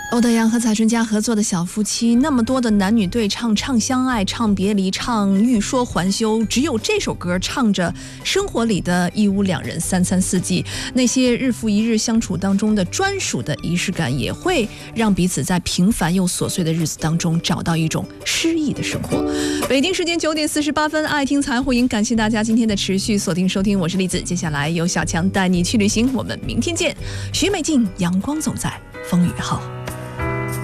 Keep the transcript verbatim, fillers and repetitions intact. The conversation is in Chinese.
欧德阳和蔡淳佳合作的小夫妻，那么多的男女对唱，唱相爱，唱别离，唱欲说还休，只有这首歌唱着生活里的一屋两人三餐四季，那些日复一日相处当中的专属的仪式感，也会让彼此在平凡又琐碎的日子当中找到一种诗意的生活。北京时间九点四十八分，爱听财会，感谢大家今天的持续锁定收听，我是栗子，接下来由小强带你去旅行，我们明天见。徐美静，阳光总在，风雨后。